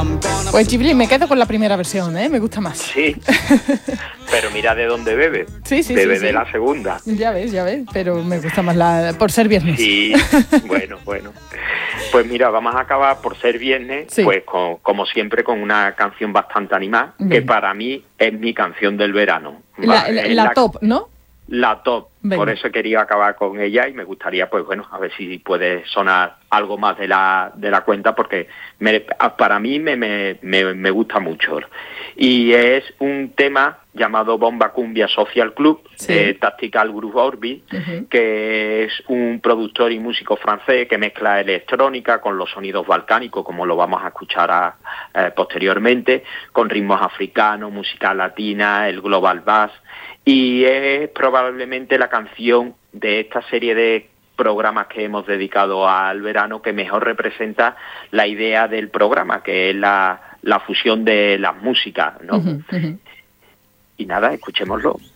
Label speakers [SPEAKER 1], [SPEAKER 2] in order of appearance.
[SPEAKER 1] Pues Ghibli, me quedo con la primera versión, ¿eh? Me gusta más.
[SPEAKER 2] Sí, pero mira de dónde bebe.
[SPEAKER 1] Sí,
[SPEAKER 2] bebe de la segunda.
[SPEAKER 1] Ya ves, pero me gusta más por ser viernes.
[SPEAKER 2] Sí, bueno. Pues mira, vamos a acabar por ser viernes, pues como siempre con una canción bastante animada, que para mí es mi canción del verano.
[SPEAKER 1] La top, ¿no?
[SPEAKER 2] La top.
[SPEAKER 1] Venga.
[SPEAKER 2] Por eso quería acabar con ella y me gustaría, pues bueno, a ver si puede sonar algo más de la cuenta, porque para mí me gusta mucho. Y es un tema llamado Bomba Cumbia Social Club, Tactical Groove Orbit, que es un productor y músico francés que mezcla electrónica con los sonidos balcánicos, como lo vamos a escuchar posteriormente, con ritmos africanos, música latina, el global bass, y es probablemente la canción de esta serie de programas que hemos dedicado al verano que mejor representa la idea del programa, que es la fusión de las músicas, ¿no? Y nada, escuchémoslo.